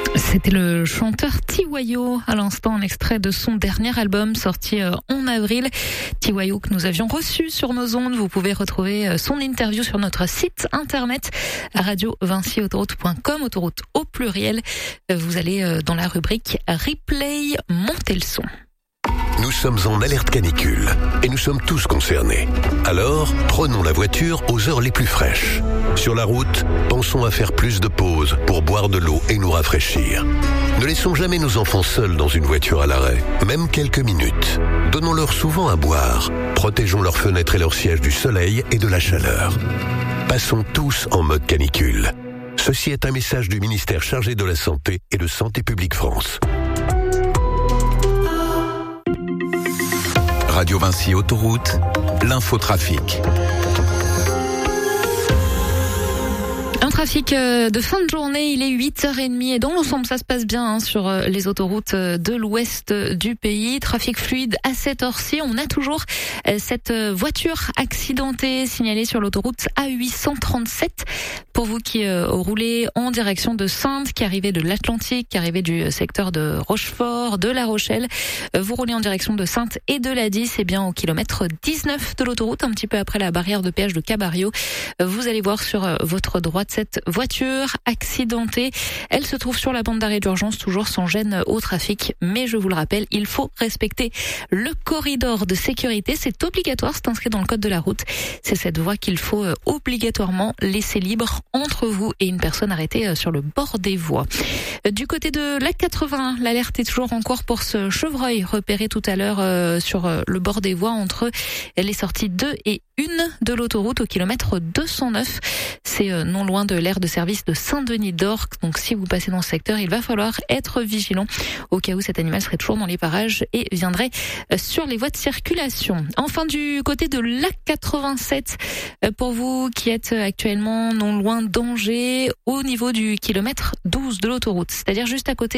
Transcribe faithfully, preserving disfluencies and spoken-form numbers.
C'était le chanteur Tiwayo, à l'instant un extrait de son dernier album sorti en avril. Tiwayo que nous avions reçu sur nos ondes. Vous pouvez retrouver son interview sur notre site internet radio vinci autoroute point com, autoroute au pluriel. Vous allez dans la rubrique Replay, montez le son. Nous sommes en alerte canicule et nous sommes tous concernés. Alors, prenons la voiture aux heures les plus fraîches. Sur la route, pensons à faire plus de pauses pour boire de l'eau et nous rafraîchir. Ne laissons jamais nos enfants seuls dans une voiture à l'arrêt, même quelques minutes. Donnons-leur souvent à boire. Protégeons leurs fenêtres et leurs sièges du soleil et de la chaleur. Passons tous en mode canicule. Ceci est un message du ministère chargé de la Santé et de Santé publique France. Radio Vinci Autoroute, l'infotrafic. Un trafic de fin de journée, il est huit heures trente et dans l'ensemble ça se passe bien hein, sur les autoroutes de l'ouest du pays. Trafic fluide à cette heure-ci. On a toujours cette voiture accidentée signalée sur l'autoroute A huit cent trente-sept. Pour vous qui euh, roulez en direction de Saintes, qui arrivez de l'Atlantique, qui arrivez du secteur de Rochefort, de La Rochelle, euh, vous roulez en direction de Saintes et de la dix, et bien au kilomètre dix-neuf de l'autoroute, un petit peu après la barrière de péage de Cabario. Euh, vous allez voir sur euh, votre droite cette voiture accidentée. Elle se trouve sur la bande d'arrêt d'urgence, toujours sans gêne au trafic. Mais je vous le rappelle, il faut respecter le corridor de sécurité. C'est obligatoire, c'est inscrit dans le code de la route. C'est cette voie qu'il faut euh, obligatoirement laisser libre entre vous et une personne arrêtée sur le bord des voies. Du côté de l'A quatre-vingt-un, l'alerte est toujours en cours pour ce chevreuil repéré tout à l'heure euh, sur le bord des voies entre les sorties deux et une de l'autoroute au kilomètre deux cent neuf. C'est euh, non loin de l'aire de service de Saint-Denis-d'Orc. Donc si vous passez dans ce secteur, il va falloir être vigilant au cas où cet animal serait toujours dans les parages et viendrait euh, sur les voies de circulation. Enfin, du côté de l'A quatre-vingt-sept, euh, pour vous qui êtes actuellement non loin d'Angers, au niveau du kilomètre douze de l'autoroute, c'est-à-dire juste à côté